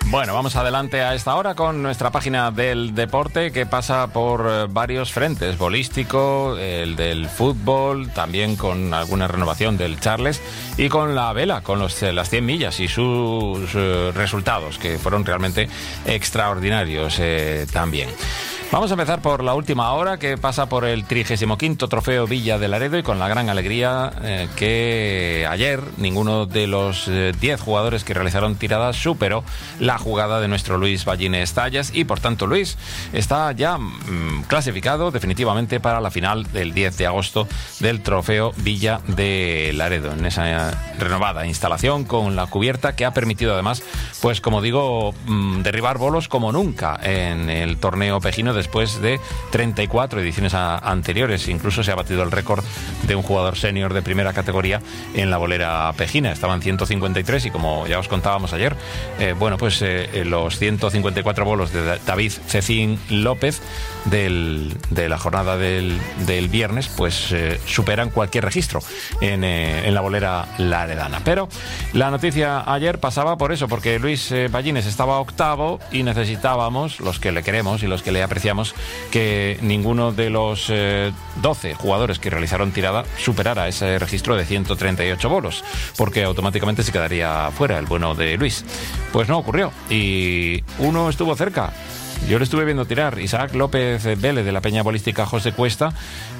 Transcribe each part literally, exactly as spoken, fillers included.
Bueno, vamos adelante a esta hora con nuestra página del deporte, que pasa por eh, varios frentes: bolístico, el del fútbol, también con alguna renovación del Charles, y con la vela, con los, eh, las cien millas y sus eh, resultados, que fueron realmente extraordinarios eh, también. Vamos a empezar por la última hora, que pasa por el trigésimo quinto Trofeo Villa de Laredo, y con la gran alegría eh, que ayer ninguno de los eh, diez jugadores que realizaron tiradas superó la jugada de nuestro Luis Ballines Tallas, y por tanto Luis está ya mmm, clasificado definitivamente para la final del diez de agosto del Trofeo Villa de Laredo, en esa renovada instalación con la cubierta que ha permitido además, pues como digo, mmm, derribar bolos como nunca en el torneo pejino, después de treinta y cuatro ediciones a, anteriores. Incluso se ha batido el récord de un jugador senior de primera categoría en la bolera pejina. Estaban ciento cincuenta y tres, y como ya os contábamos ayer, eh, bueno, pues eh, los ciento cincuenta y cuatro bolos de David Cecín López del, de la jornada del, del viernes, pues eh, superan cualquier registro en, eh, en la bolera laredana. Pero la noticia ayer pasaba por eso, porque Luis eh, Ballines estaba octavo, y necesitábamos, los que le queremos y los que le apreciamos, que ninguno de los eh, doce jugadores que realizaron tirada superara ese registro de ciento treinta y ocho bolos, porque automáticamente se quedaría fuera el bueno de Luis. Pues no ocurrió, y uno estuvo cerca. Yo le estuve viendo tirar, Isaac López Vélez, de la Peña Bolística José Cuesta,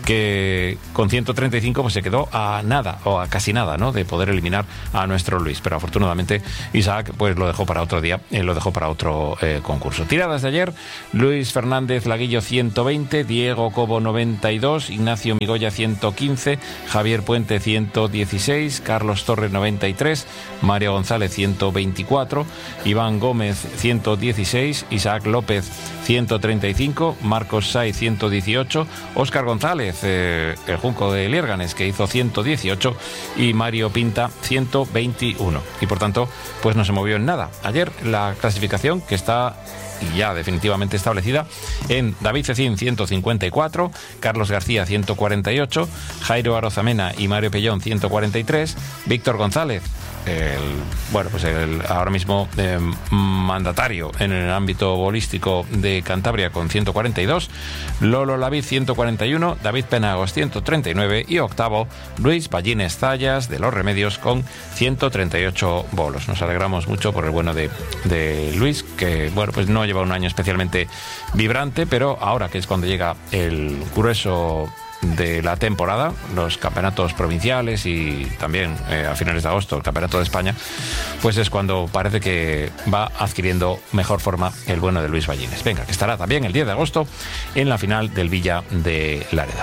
que con ciento treinta y cinco pues se quedó a nada, o a casi nada, ¿no?, de poder eliminar a nuestro Luis. Pero afortunadamente Isaac pues lo dejó para otro día, eh, lo dejó para otro eh, concurso. Tiradas de ayer: Luis Fernández Laguillo ciento veinte, Diego Cobo noventa y dos, Ignacio Migoya ciento quince, Javier Puente ciento dieciséis, Carlos Torres noventa y tres, Mario González ciento veinticuatro, Iván Gómez ciento dieciséis, Isaac López ciento treinta y cinco, Marcos Saiz ciento dieciocho, Óscar González, eh, el Junco de Liérganes, que hizo ciento dieciocho, y Mario Pinta ciento veintiuno. Y por tanto, pues no se movió en nada. Ayer la clasificación, que está y ya definitivamente establecida, en David Cecín ciento cincuenta y cuatro, Carlos García ciento cuarenta y ocho, Jairo Arozamena y Mario Pellón ciento cuarenta y tres, Víctor González, el, bueno, pues el ahora mismo eh, mandatario en el ámbito bolístico de Cantabria, con ciento cuarenta y dos, Lolo Lavid ciento cuarenta y uno, David Penagos ciento treinta y nueve, y octavo Luis Ballines Tallas de Los Remedios con ciento treinta y ocho bolos. Nos alegramos mucho por el bueno de, de Luis, que bueno, pues no lleva un año especialmente vibrante, pero ahora, que es cuando llega el grueso de la temporada, los campeonatos provinciales y también eh, a finales de agosto el campeonato de España, pues es cuando parece que va adquiriendo mejor forma el bueno de Luis Ballines. Venga, que estará también el diez de agosto en la final del Villa de Laredo.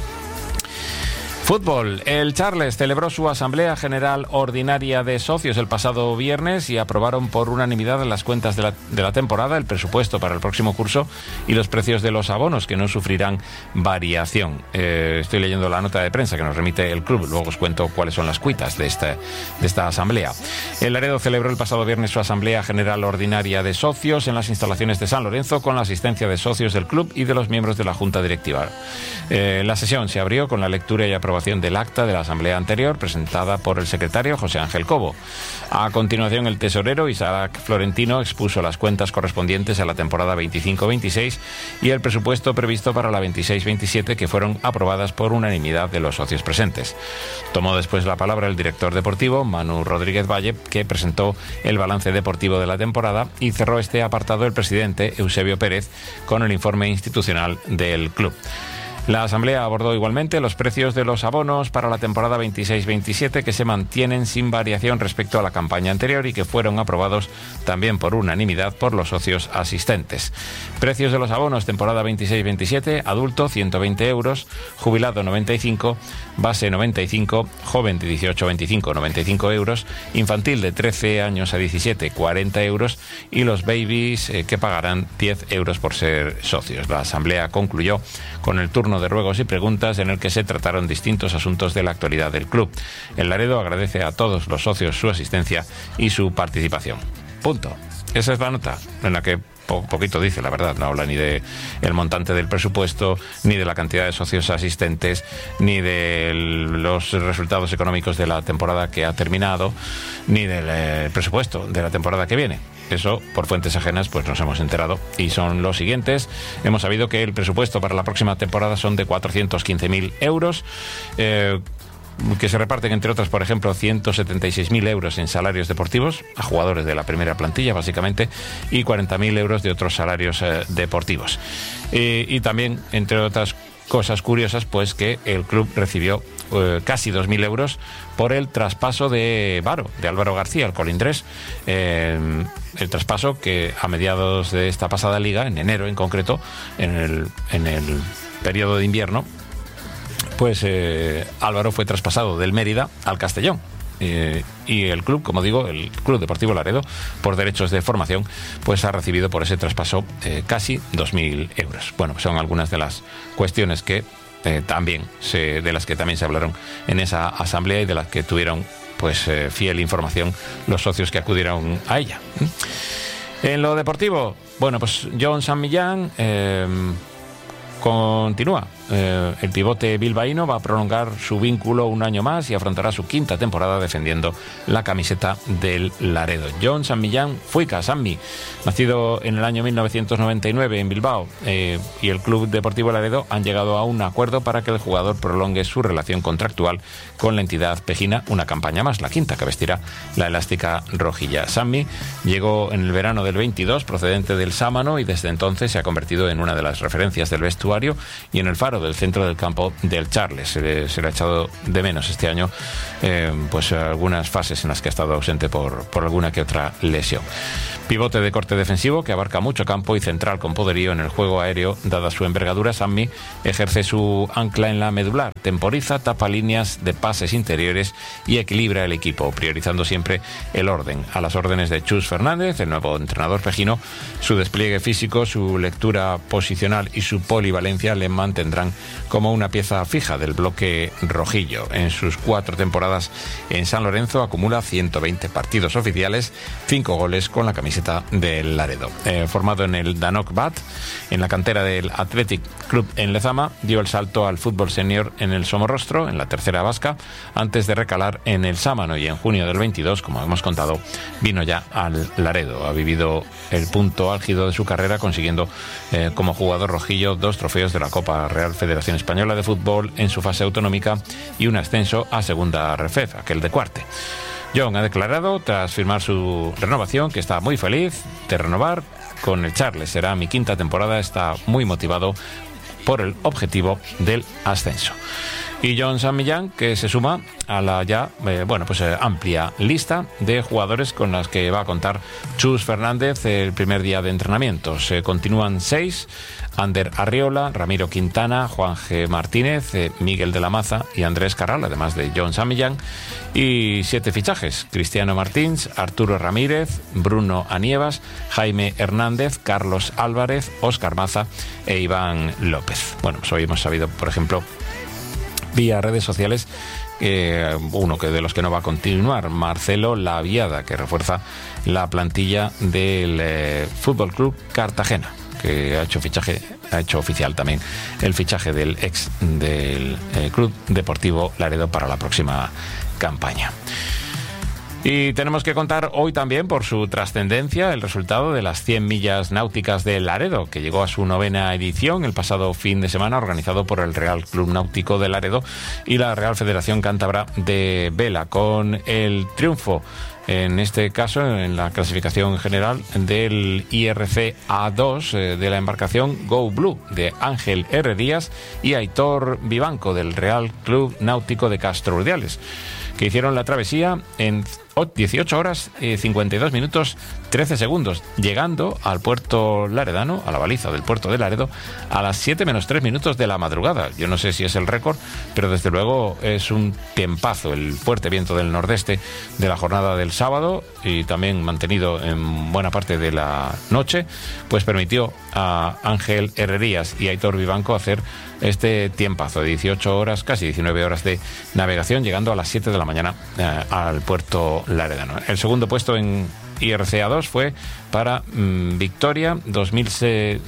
Fútbol. El Charles celebró su Asamblea General Ordinaria de Socios el pasado viernes, y aprobaron por unanimidad las cuentas de la, de la temporada, el presupuesto para el próximo curso y los precios de los abonos, que no sufrirán variación. Eh, estoy leyendo la nota de prensa que nos remite el club, luego os cuento cuáles son las cuitas de esta, de esta asamblea. El Laredo celebró el pasado viernes su Asamblea General Ordinaria de Socios en las instalaciones de San Lorenzo, con la asistencia de socios del club y de los miembros de la Junta Directiva. Eh, la sesión se abrió con la lectura y aprobación del acta de la asamblea anterior, presentada por el secretario José Ángel Cobo. A continuación, el tesorero Isaac Florentino expuso las cuentas correspondientes a la temporada veinticinco veintiséis y el presupuesto previsto para la veintiséis veintisiete, que fueron aprobadas por unanimidad de los socios presentes. Tomó después la palabra el director deportivo, Manu Rodríguez Valle, que presentó el balance deportivo de la temporada, y cerró este apartado el presidente Eusebio Pérez con el informe institucional del club. La asamblea abordó igualmente los precios de los abonos para la temporada veintiséis veintisiete, que se mantienen sin variación respecto a la campaña anterior y que fueron aprobados también por unanimidad por los socios asistentes. Precios de los abonos temporada veintiséis veintisiete: adulto ciento veinte euros, jubilado noventa y cinco, base noventa y cinco, joven de dieciocho a veinticinco noventa y cinco euros, infantil de trece años a diecisiete cuarenta euros, y los babies eh, que pagarán diez euros por ser socios. La asamblea concluyó con el turno de ruegos y preguntas, en el que se trataron distintos asuntos de la actualidad del club. El Laredo agradece a todos los socios su asistencia y su participación. Punto. Esa es la nota en la que po poquito dice, la verdad. No habla ni de el montante del presupuesto, ni de la cantidad de socios asistentes, ni de los resultados económicos de la temporada que ha terminado, ni del eh, presupuesto de la temporada que viene. Eso, por fuentes ajenas, pues nos hemos enterado, y son los siguientes. Hemos sabido que el presupuesto para la próxima temporada son de cuatrocientos quince mil euros, eh, que se reparten, entre otras, por ejemplo, ciento setenta y seis mil euros en salarios deportivos a jugadores de la primera plantilla, básicamente, y cuarenta mil euros de otros salarios eh, deportivos. Eh, y también, entre otras cosas curiosas, pues que el club recibió eh, casi dos mil euros por el traspaso de Varo, de Álvaro García, al Colindres. Eh, el traspaso que a mediados de esta pasada liga, en enero en concreto, en el, en el periodo de invierno, pues eh, Álvaro fue traspasado del Mérida al Castellón. Eh, y el club, como digo, el Club Deportivo Laredo, por derechos de formación, pues ha recibido por ese traspaso eh, casi dos mil euros. Bueno, son algunas de las cuestiones que eh, también se, de las que también se hablaron en esa asamblea y de las que tuvieron pues eh, fiel información los socios que acudieron a ella. En lo deportivo, bueno, pues Jon San Millán eh, continúa. Eh, el pivote bilbaíno va a prolongar su vínculo un año más y afrontará su quinta temporada defendiendo la camiseta del Laredo. Jon San Millán Fuica, Sammy, nacido en el año mil novecientos noventa y nueve en Bilbao, eh, y el Club Deportivo Laredo han llegado a un acuerdo para que el jugador prolongue su relación contractual con la entidad pejina una campaña más, la quinta que vestirá la elástica rojilla. Sammy llegó en el verano del veintidós procedente del Sámano y desde entonces se ha convertido en una de las referencias del vestuario y en el faro del centro del campo del Charles. Se le, se le ha echado de menos este año eh, pues algunas fases en las que ha estado ausente por, por alguna que otra lesión. Pivote de corte defensivo que abarca mucho campo y central con poderío en el juego aéreo. Dada su envergadura, Sammy ejerce su ancla en la medular, temporiza, tapa líneas de pases interiores y equilibra el equipo, priorizando siempre el orden. A las órdenes de Chus Fernández, el nuevo entrenador pejino, su despliegue físico, su lectura posicional y su polivalencia le mantendrán como una pieza fija del bloque rojillo. En sus cuatro temporadas en San Lorenzo acumula ciento veinte partidos oficiales, cinco goles con la camiseta del Laredo. Eh, formado en el Danok Bat, en la cantera del Athletic Club en Lezama, dio el salto al fútbol senior en el Somorrostro, en la tercera vasca, antes de recalar en el Sámano, y en junio del veintidós, como hemos contado, vino ya al Laredo. Ha vivido el punto álgido de su carrera consiguiendo eh, como jugador rojillo dos trofeos de la Copa Real Federación Española de Fútbol en su fase autonómica y un ascenso a segunda Refef, aquel de Cuarte. Jon ha declarado, tras firmar su renovación, que está muy feliz de renovar con el Charles. Será mi quinta temporada, está muy motivado por el objetivo del ascenso. Y Jon San Millán, que se suma a la ya eh, bueno pues eh, amplia lista de jugadores con las que va a contar Chus Fernández el primer día de entrenamiento. Se continúan seis: Ander Arriola, Ramiro Quintana, Juan G. Martínez, eh, Miguel de la Maza y Andrés Carral, además de Jon San Millán. Y siete fichajes: Cristiano Martins, Arturo Ramírez, Bruno Anievas, Jaime Hernández, Carlos Álvarez, Óscar Maza e Iván López. Bueno, pues hoy hemos sabido, por ejemplo, vía redes sociales, eh, uno que de los que no va a continuar, Marcelo Laviada, que refuerza la plantilla del eh, Fútbol Club Cartagena, que ha hecho fichaje, ha hecho oficial también el fichaje del ex del eh, Club Deportivo Laredo para la próxima campaña. Y tenemos que contar hoy también, por su trascendencia, el resultado de las cien millas náuticas de Laredo, que llegó a su novena edición el pasado fin de semana, organizado por el Real Club Náutico de Laredo y la Real Federación Cántabra de Vela, con el triunfo, en este caso, en la clasificación general del I R C A dos eh, de la embarcación Go Blue de Ángel R. Díaz y Aitor Vivanco del Real Club Náutico de Castro Urdiales, que hicieron la travesía en dieciocho horas, eh, cincuenta y dos minutos, trece segundos, llegando al puerto laredano, a la baliza del puerto de Laredo, a las siete menos tres minutos de la madrugada. Yo no sé si es el récord, pero desde luego es un tiempazo. El fuerte viento del nordeste de la jornada del sábado, y también mantenido en buena parte de la noche, pues permitió a Ángel Herrerías y Aitor Vivanco hacer este tiempazo de dieciocho horas, casi diecinueve horas de navegación, llegando a las siete de la mañana eh, al puerto laredano. El segundo puesto en I R C A dos fue para mmm, Victoria dos mil seis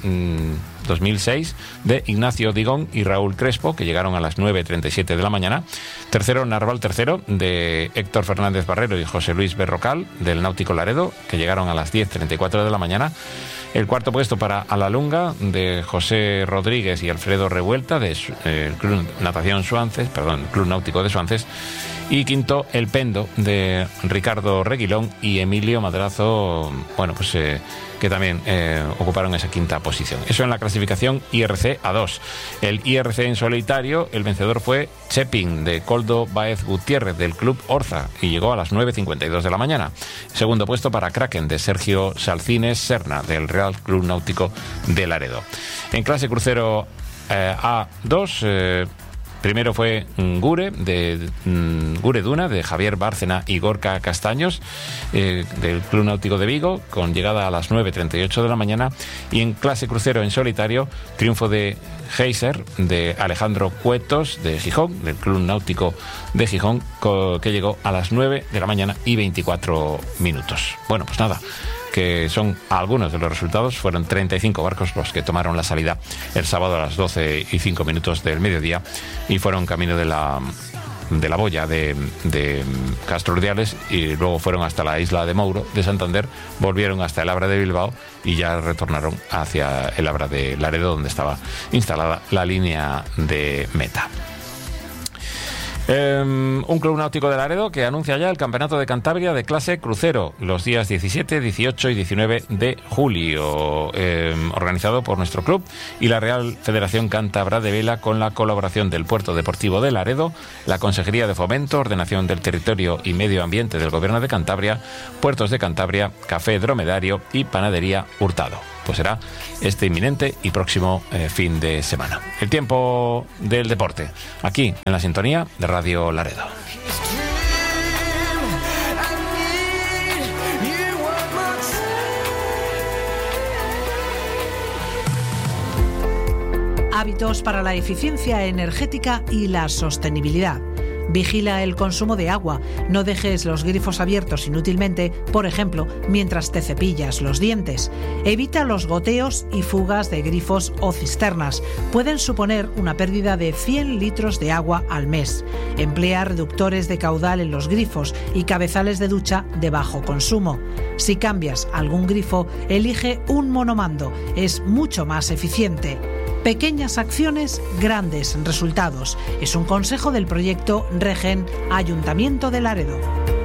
de Ignacio Digón y Raúl Crespo, que llegaron a las nueve treinta y siete de la mañana. Tercero, Narval tercero, de Héctor Fernández Barrero y José Luis Berrocal, del Náutico Laredo, que llegaron a las diez treinta y cuatro de la mañana. El cuarto puesto para Alalunga, de José Rodríguez y Alfredo Revuelta, del eh, Club Natación Suances, perdón, Club Náutico de Suances. Y quinto, El Pendo, de Ricardo Reguilón y Emilio Madrazo, bueno, pues eh, que también eh, ocuparon esa quinta posición. Eso en la clasificación I R C A dos. El I R C en solitario, el vencedor fue Chepin, de Coldo Baez Gutiérrez, del Club Orza, y llegó a las nueve cincuenta y dos de la mañana. Segundo puesto para Kraken, de Sergio Salcines Serna, del Real Club Náutico de Laredo. En clase crucero eh, A dos, eh, primero fue Gure, de mm, Gure Duna, de Javier Bárcena y Gorka Castaños, eh, del Club Náutico de Vigo, con llegada a las nueve treinta y ocho de la mañana. Y en clase crucero en solitario, triunfo de Geyser, de Alejandro Cuetos, de Gijón, del Club Náutico de Gijón, que llegó a las nueve de la mañana y veinticuatro minutos. Bueno, pues nada, que son algunos de los resultados. Fueron treinta y cinco barcos los que tomaron la salida el sábado a las doce y cinco minutos del mediodía y fueron camino de la de la boya de, de Castro Urdiales, y luego fueron hasta la isla de Mouro de Santander, volvieron hasta el Abra de Bilbao y ya retornaron hacia el Abra de Laredo, donde estaba instalada la línea de meta. Eh, un Club Náutico de Laredo que anuncia ya el Campeonato de Cantabria de clase crucero los días diecisiete, dieciocho y diecinueve de julio, eh, organizado por nuestro club y la Real Federación Cántabra de Vela, con la colaboración del Puerto Deportivo de Laredo, la Consejería de Fomento, Ordenación del Territorio y Medio Ambiente del Gobierno de Cantabria, Puertos de Cantabria, Café Dromedario y Panadería Hurtado. Pues será este inminente y próximo eh, fin de semana. El tiempo del deporte, aquí en la sintonía de Radio Laredo. Hábitos para la eficiencia energética y la sostenibilidad. Vigila el consumo de agua. No dejes los grifos abiertos inútilmente, por ejemplo, mientras te cepillas los dientes. Evita los goteos y fugas de grifos o cisternas. Pueden suponer una pérdida de cien litros de agua al mes. Emplea reductores de caudal en los grifos y cabezales de ducha de bajo consumo. Si cambias algún grifo, elige un monomando. Es mucho más eficiente. Pequeñas acciones, grandes resultados. Es un consejo del proyecto Regen Ayuntamiento de Laredo.